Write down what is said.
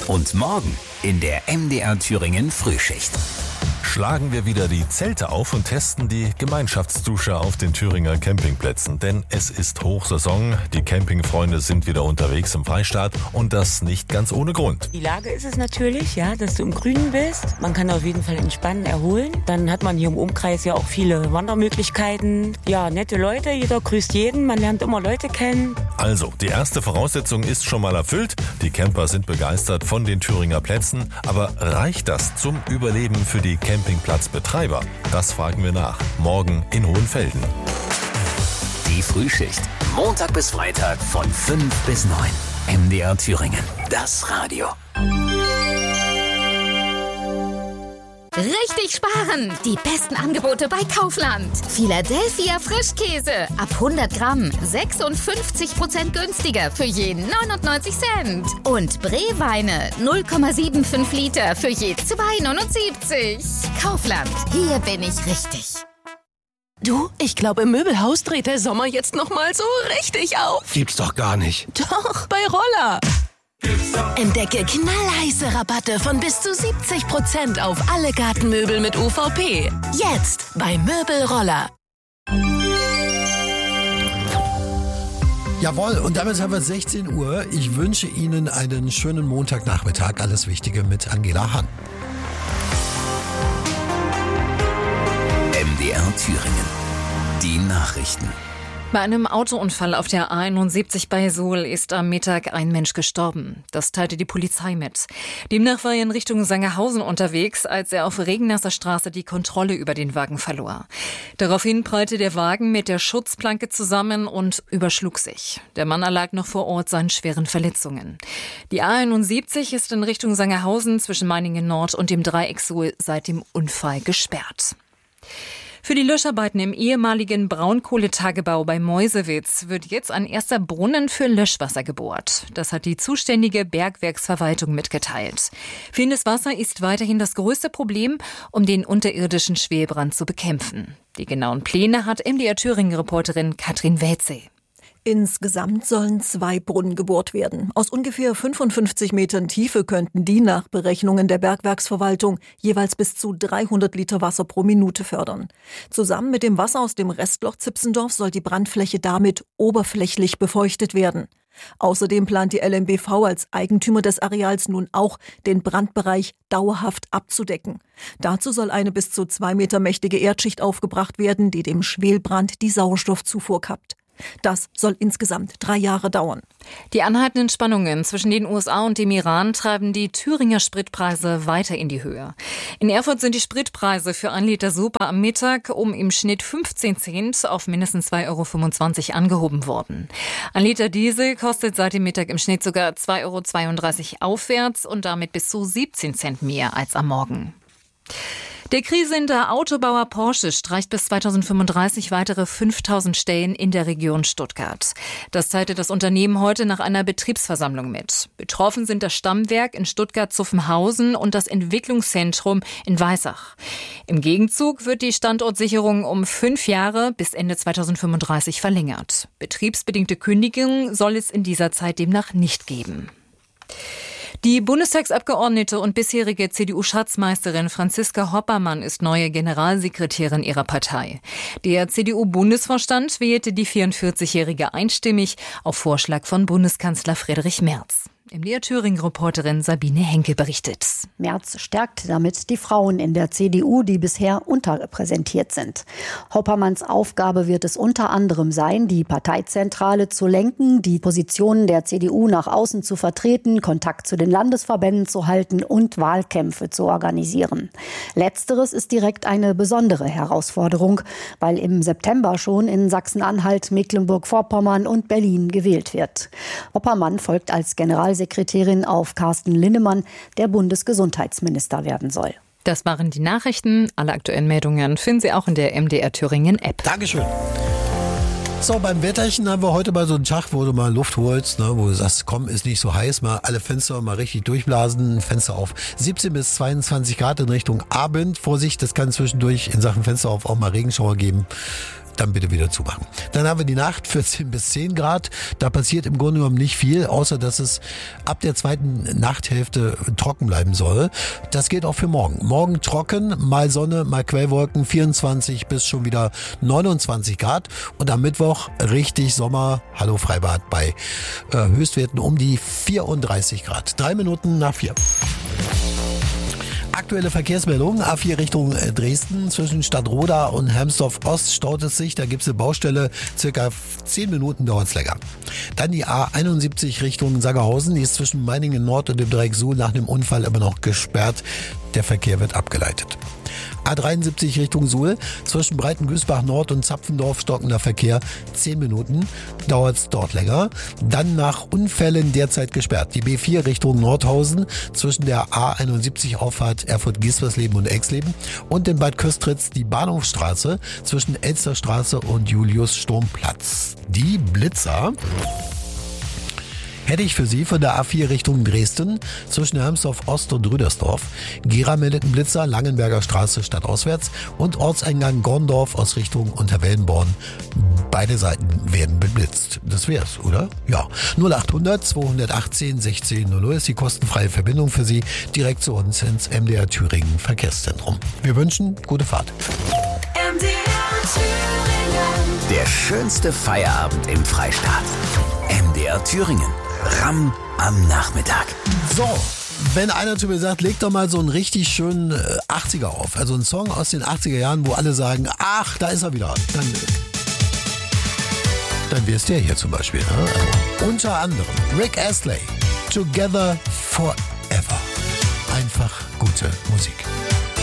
Und morgen in der MDR Thüringen Frühschicht. Schlagen wir wieder die Zelte auf und testen die Gemeinschaftsdusche auf den Thüringer Campingplätzen. Denn es ist Hochsaison, die Campingfreunde sind wieder unterwegs im Freistaat und das nicht ganz ohne Grund. Die Lage ist es natürlich, ja, dass du im Grünen bist. Man kann auf jeden Fall entspannen, erholen. Dann hat man hier im Umkreis ja auch viele Wandermöglichkeiten. Ja, nette Leute, jeder grüßt jeden, man lernt immer Leute kennen. Also, die erste Voraussetzung ist schon mal erfüllt. Die Camper sind begeistert von den Thüringer Plätzen. Aber reicht das zum Überleben für die Campingplatzbetreiber? Das fragen wir nach. Morgen in Hohenfelden. Die Frühschicht. Montag bis Freitag von 5 bis 9. MDR Thüringen. Das Radio. Richtig sparen! Die besten Angebote bei Kaufland. Philadelphia Frischkäse. Ab 100 Gramm 56% günstiger für je 99 Cent. Und Breweine 0,75 Liter für je 2,79. Kaufland. Hier bin ich richtig. Du, ich glaube, im Möbelhaus dreht der Sommer jetzt noch mal so richtig auf. Gibt's doch gar nicht. Doch, bei Roller. Entdecke knallheiße Rabatte von bis zu 70% auf alle Gartenmöbel mit UVP. Jetzt bei Möbelroller. Jawohl, und damit haben wir 16 Uhr. Ich wünsche Ihnen einen schönen Montagnachmittag. Alles Wichtige mit Angela Hahn. MDR Thüringen. Die Nachrichten. Bei einem Autounfall auf der A71 bei Suhl ist am Mittag ein Mensch gestorben. Das teilte die Polizei mit. Demnach war er in Richtung Sangerhausen unterwegs, als er auf Regennasser Straße die Kontrolle über den Wagen verlor. Daraufhin prallte der Wagen mit der Schutzplanke zusammen und überschlug sich. Der Mann erlag noch vor Ort seinen schweren Verletzungen. Die A71 ist in Richtung Sangerhausen zwischen Meiningen Nord und dem Dreieck Suhl seit dem Unfall gesperrt. Für die Löscharbeiten im ehemaligen Braunkohletagebau bei Meuselwitz wird jetzt ein erster Brunnen für Löschwasser gebohrt. Das hat die zuständige Bergwerksverwaltung mitgeteilt. Fehlendes Wasser ist weiterhin das größte Problem, um den unterirdischen Schwelbrand zu bekämpfen. Die genauen Pläne hat MDR Thüringen-Reporterin Katrin Welze. Insgesamt sollen 2 Brunnen gebohrt werden. Aus ungefähr 55 Metern Tiefe könnten die nach Berechnungen der Bergwerksverwaltung jeweils bis zu 300 Liter Wasser pro Minute fördern. Zusammen mit dem Wasser aus dem Restloch Zipsendorf soll die Brandfläche damit oberflächlich befeuchtet werden. Außerdem plant die LMBV als Eigentümer des Areals nun auch, den Brandbereich dauerhaft abzudecken. Dazu soll eine bis zu 2 Meter mächtige Erdschicht aufgebracht werden, die dem Schwelbrand die Sauerstoffzufuhr kappt. Das soll insgesamt 3 Jahre dauern. Die anhaltenden Spannungen zwischen den USA und dem Iran treiben die Thüringer Spritpreise weiter in die Höhe. In Erfurt sind die Spritpreise für 1 Liter Super am Mittag um im Schnitt 15 Cent auf mindestens 2,25 € angehoben worden. 1 Liter Diesel kostet seit dem Mittag im Schnitt sogar 2,32 € aufwärts und damit bis zu 17 Cent mehr als am Morgen. Der krisende Autobauer Porsche streicht bis 2035 weitere 5.000 Stellen in der Region Stuttgart. Das teilte das Unternehmen heute nach einer Betriebsversammlung mit. Betroffen sind das Stammwerk in Stuttgart-Zuffenhausen und das Entwicklungszentrum in Weissach. Im Gegenzug wird die Standortsicherung um 5 Jahre bis Ende 2035 verlängert. Betriebsbedingte Kündigungen soll es in dieser Zeit demnach nicht geben. Die Bundestagsabgeordnete und bisherige CDU-Schatzmeisterin Franziska Hoppermann ist neue Generalsekretärin ihrer Partei. Der CDU-Bundesvorstand wählte die 44-Jährige einstimmig auf Vorschlag von Bundeskanzler Friedrich Merz. MDR Thüringen-Reporterin Sabine Henke berichtet. Merz stärkt damit die Frauen in der CDU, die bisher unterrepräsentiert sind. Hoppermanns Aufgabe wird es unter anderem sein, die Parteizentrale zu lenken, die Positionen der CDU nach außen zu vertreten, Kontakt zu den Landesverbänden zu halten und Wahlkämpfe zu organisieren. Letzteres ist direkt eine besondere Herausforderung, weil im September schon in Sachsen-Anhalt, Mecklenburg-Vorpommern und Berlin gewählt wird. Hoppermann folgt als Generalsekretärin auf Carsten Linnemann, der Bundesgesundheitsminister werden soll. Das waren die Nachrichten. Alle aktuellen Meldungen finden Sie auch in der MDR Thüringen App. Dankeschön. So, beim Wetterchen haben wir heute mal so einen Tag, wo du mal Luft holst, ne, wo du sagst, komm, ist nicht so heiß, mal alle Fenster mal richtig durchblasen, Fenster auf 17 bis 22 Grad in Richtung Abend. Vorsicht, das kann zwischendurch in Sachen Fenster auf auch mal Regenschauer geben. dann bitte wieder zumachen. Dann haben wir die Nacht, 14 bis 10 Grad. Da passiert im Grunde genommen nicht viel, außer dass es ab der zweiten Nachthälfte trocken bleiben soll. Das gilt auch für morgen. Morgen trocken, mal Sonne, mal Quellwolken, 24 bis schon wieder 29 Grad. Und am Mittwoch richtig Sommer, hallo Freibad, bei Höchstwerten um die 34 Grad. 3 Minuten nach 4. Aktuelle Verkehrsmeldung, A4 Richtung Dresden, zwischen Stadtroda und Hermsdorf Ost staut es sich, da gibt es eine Baustelle, circa 10 Minuten dauert es länger. Dann die A71 Richtung Sangerhausen, die ist zwischen Meiningen Nord und dem Dreieck Suhl nach dem Unfall immer noch gesperrt, der Verkehr wird abgeleitet. A73 Richtung Suhl, zwischen Breitengüßbach Nord und Zapfendorf stockender Verkehr, 10 Minuten, dauert es dort länger. Dann nach Unfällen derzeit gesperrt. Die B4 Richtung Nordhausen, zwischen der A71 Auffahrt Erfurt-Gieswersleben und Exleben und in Bad Köstritz die Bahnhofstraße zwischen Elsterstraße und Julius-Sturmplatz. Die Blitzer hätte ich für Sie von der A4 Richtung Dresden zwischen Hermsdorf Ost und Rüdersdorf. Gera meldet einen Blitzer, Langenberger Straße stadtauswärts und Ortseingang Gorndorf aus Richtung Unterwellenborn. Beide Seiten werden beblitzt. Das wär's, oder? Ja. 0800 218 1600 ist die kostenfreie Verbindung für Sie direkt zu uns ins MDR Thüringen Verkehrszentrum. Wir wünschen gute Fahrt. MDR Thüringen. Der schönste Feierabend im Freistaat. MDR Thüringen. Ramm am Nachmittag. So, wenn einer zu mir sagt, leg doch mal so einen richtig schönen 80er auf. Also einen Song aus den 80er Jahren, wo alle sagen, ach, da ist er wieder. Dann wär's der hier zum Beispiel. Ne? Also, unter anderem Rick Astley, Together Forever. Einfach gute Musik.